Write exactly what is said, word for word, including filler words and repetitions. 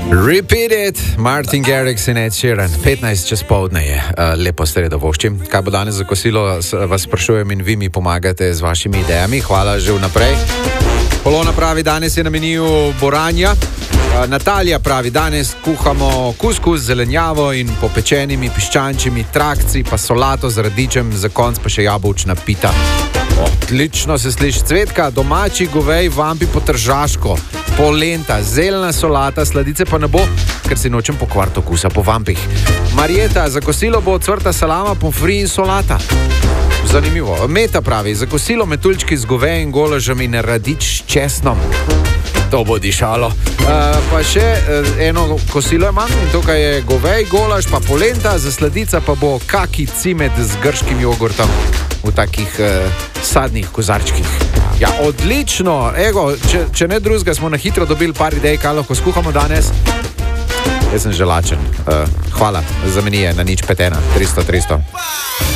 Repeat it, Martin Garrix in Ed Sheeran, petnajst čez povdne je, uh, lepo sredo voščim. Kaj bo danes za kosilo, vas sprašujem in vi mi pomagate z vašimi idejami, hvala že vnaprej. Polona pravi, danes je na meniju boranja. Uh, Natalija pravi, danes kuhamo kuskus z zelenjavo in popečenimi piščančimi trakci, pa solato z radičem, za konc pa še jabolčna pita. Odlično se sliši. Cvetka, domači govej vampi po tržaško, polenta, zelena solata, sladice pa ne bo, ker si nočem pokvariti okusa po vampih. Marjeta, za kosilo bo ocvrta salama, pomfri in solata. Zanimivo. Meta pravi, za kosilo metuljčki z govejem, golažem in radič s česnom. To bo dišalo. Uh, pa še uh, eno kosilo imam in tukaj je govej, golaž, pa polenta, za sladica pa bo kaki cimet z grškim jogurtom v takih uh, sadnih kozarčkih. Ja, odlično. Ego, če, če ne drugega, smo na hitro dobili par idej, kaj lahko skuhamo danes. Jaz sem že lačen. Uh, hvala. Za meni je na nič pet ena, tristo tristo.